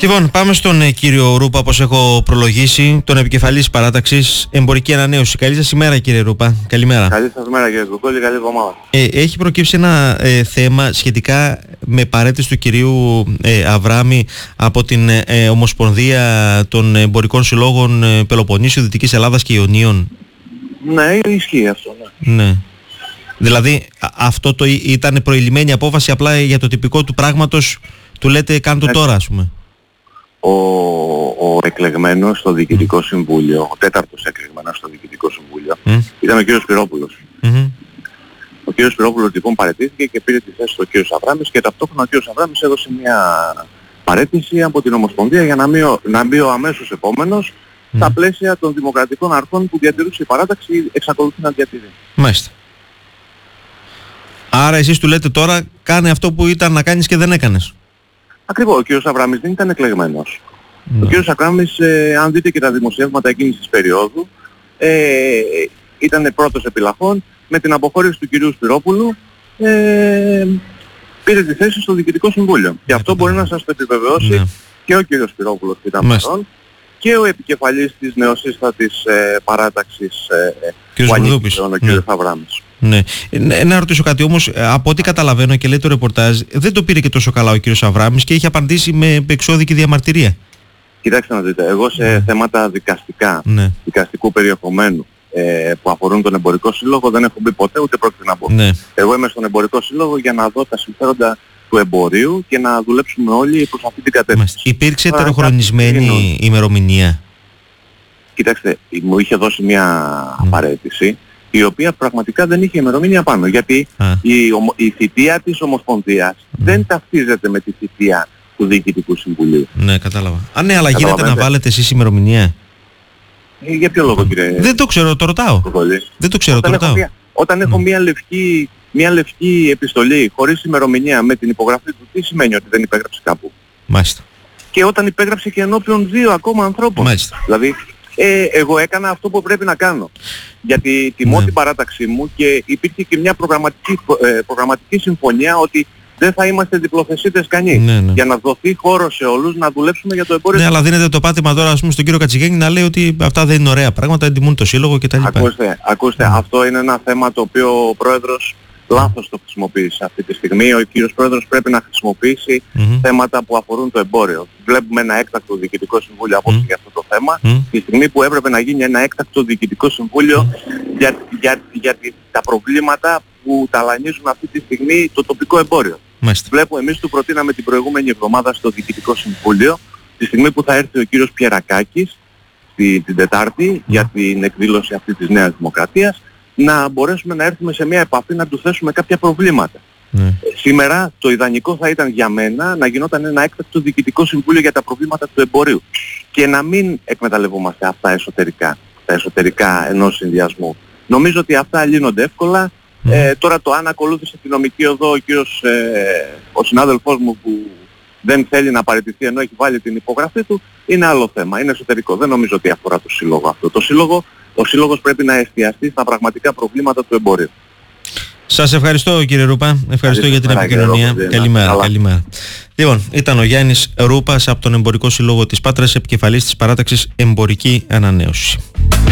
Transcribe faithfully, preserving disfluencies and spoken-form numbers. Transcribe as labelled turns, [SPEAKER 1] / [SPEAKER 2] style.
[SPEAKER 1] Λοιπόν, πάμε στον ε, κύριο Ρούπα, όπως έχω προλογίσει, τον επικεφαλής παράταξης Εμπορική Ανανέωση. Καλή σας ημέρα, κύριε Ρούπα. Καλημέρα.
[SPEAKER 2] Καλή σας μέρα, κύριε Κουκούλη. Καλή εβδομάδα.
[SPEAKER 1] Ε, έχει προκύψει ένα ε, θέμα σχετικά με παρέτηση του κυρίου ε, Αβράμη από την ε, Ομοσπονδία των Εμπορικών Συλλόγων ε, Πελοποννήσου, Δυτικής Ελλάδας και Ιωνίων.
[SPEAKER 2] Ναι, ισχύει αυτό. Ναι.
[SPEAKER 1] Ναι. Δηλαδή, α, αυτό το ήταν προηλημένη απόφαση, απλά για το τυπικό του πράγματος του λέτε κάντε το τώρα, ας πούμε.
[SPEAKER 2] Ο, ο εκλεγμένος στο Διοικητικό mm. Συμβούλιο, ο τέταρτος εκλεγμένος στο Διοικητικό Συμβούλιο, mm. ήταν ο κύριος Σπυρόπουλος. Mm-hmm. Ο κύριος Σπυρόπουλος λοιπόν παραιτήθηκε και πήρε τη θέση του κύριος Αβράμης και ταυτόχρονα ο κύριος Αβράμης έδωσε μια παρέτηση από την Ομοσπονδία για να, μειω, να μπει ο αμέσως επόμενος mm. στα πλαίσια των δημοκρατικών αρχών που διατηρούσε η παράταξη, εξακολουθεί να διατηρεί.
[SPEAKER 1] Μάλιστα. Άρα εσείς του λέτε τώρα κάνε αυτό που ήταν να κάνεις και δεν έκανες.
[SPEAKER 2] Ακριβώς, ο κύριος Αβράμης δεν ήταν εκλεγμένος. Ναι. Ο κύριος Αβράμης, ε, αν δείτε και τα δημοσιεύματα εκείνης της περίοδου, ε, ήταν πρώτος επιλαχών, με την αποχώρηση του κυρίου Σπυρόπουλου ε, πήρε τη θέση στο Διοικητικό Συμβούλιο. Ναι, και αυτό ναι. μπορεί να σας το επιβεβαιώσει ναι. και ο κύριος Σπυρόπουλος που ήταν παρόν και ο επικεφαλής της νεοσύστατης ε, παράταξης ε, που ανήκει ο κύριος ναι. Αβράμης.
[SPEAKER 1] Ναι. Να ρωτήσω κάτι όμως, από ό,τι καταλαβαίνω και λέει το ρεπορτάζ, δεν το πήρε και τόσο καλά ο κύριος Αβράμης και είχε απαντήσει με εξώδικη διαμαρτυρία.
[SPEAKER 2] Κοιτάξτε να δείτε, εγώ σε ναι. θέματα δικαστικά, ναι. δικαστικού περιεχομένου ε, που αφορούν τον Εμπορικό Σύλλογο δεν έχω μπει ποτέ ούτε πρόκειται να μπω. Ναι. Εγώ είμαι στον Εμπορικό Σύλλογο για να δω τα συμφέροντα του εμπορίου και να δουλέψουμε όλοι προς αυτή την κατεύθυνση.
[SPEAKER 1] Υπήρξε ετεροχρονισμένη ημερομηνία?
[SPEAKER 2] Κοιτάξτε, μου είχε δώσει μια mm. παραίτηση η οποία πραγματικά δεν είχε ημερομηνία πάνω, γιατί η, η θητεία της Ομοσπονδίας mm. δεν ταυτίζεται με τη θητεία του Διοικητικού Συμβουλίου.
[SPEAKER 1] Ναι, κατάλαβα. Α, ναι, αλλά γίνεται να βάλετε εσείς ημερομηνία?
[SPEAKER 2] Ε, για ποιο λόγο, κύριε?
[SPEAKER 1] Δεν το ξέρω, το ρωτάω. Δεν το ξέρω,
[SPEAKER 2] όταν
[SPEAKER 1] το ρωτάω.
[SPEAKER 2] Έχω μια, όταν έχω mm. μια, λευκή, μια λευκή επιστολή χωρίς ημερομηνία με την υπογραφή του, τι σημαίνει ότι δεν υπέγραψε κάπου?
[SPEAKER 1] Μάλιστα.
[SPEAKER 2] Και όταν υπέγραψε και ενώπιον δύο ακόμα ανθρώπων.
[SPEAKER 1] Μάλιστα.
[SPEAKER 2] Δηλαδή, Ε, εγώ έκανα αυτό που πρέπει να κάνω. Γιατί τιμώ ναι. την παράταξή μου και υπήρχε και μια προγραμματική, ε, προγραμματική συμφωνία ότι δεν θα είμαστε διπλοθεσίτες κανείς. Ναι, ναι. Για να δοθεί χώρο σε όλους να δουλέψουμε για το εμπόριο.
[SPEAKER 1] Ναι, αλλά δίνετε το πάτημα τώρα ας πούμε, στον κύριο Κατσιγέννη να λέει ότι αυτά δεν είναι ωραία πράγματα, δεν τιμούν το σύλλογο κτλ.
[SPEAKER 2] Ακούστε, ακούστε mm. αυτό είναι ένα θέμα το οποίο ο πρόεδρος λάθος το χρησιμοποίησε αυτή τη στιγμή. Ο κύριος πρόεδρος πρέπει να χρησιμοποιήσει mm-hmm. θέματα που αφορούν το εμπόριο. Βλέπουμε ένα έκτακτο διοικητικό συμβούλιο απόψε mm-hmm. για αυτό το θέμα. Mm-hmm. Τη στιγμή που έπρεπε να γίνει ένα έκτακτο διοικητικό συμβούλιο mm-hmm. για, για, για, για τα προβλήματα που ταλανίζουν αυτή τη στιγμή το τοπικό εμπόριο. Mm-hmm. Βλέπω, εμείς του προτείναμε την προηγούμενη εβδομάδα στο διοικητικό συμβούλιο, τη στιγμή που θα έρθει ο κύριος Πιερακάκης τη, την Τετάρτη mm-hmm. για την εκδήλωση αυτή της Νέας Δημοκρατίας, να μπορέσουμε να έρθουμε σε μια επαφή να του θέσουμε κάποια προβλήματα. Ναι. Σήμερα το ιδανικό θα ήταν για μένα να γινόταν ένα έκτακτο διοικητικό συμβούλιο για τα προβλήματα του εμπορίου και να μην εκμεταλλευόμαστε αυτά εσωτερικά, τα εσωτερικά ενός συνδυασμού. Νομίζω ότι αυτά λύνονται εύκολα. Mm. Ε, τώρα το αν ακολούθησε τη νομική οδό ο κύριος, ε, ο συνάδελφός μου που δεν θέλει να παραιτηθεί ενώ έχει βάλει την υπογραφή του, είναι άλλο θέμα, είναι εσωτερικό. Δεν νομίζω ότι αφορά το σύλλογο αυτό. Το σύλλογο Ο Σύλλογος πρέπει να εστιαστεί στα πραγματικά προβλήματα του εμπορίου.
[SPEAKER 1] Σας ευχαριστώ κύριε Ρούπα, ευχαριστώ για την επικοινωνία. Καλημέρα, καλημέρα. Λοιπόν, ήταν ο Γιάννης Ρούπας από τον Εμπορικό Σύλλογο της Πάτρας, επικεφαλής της παράταξης Εμπορική Ανανέωση.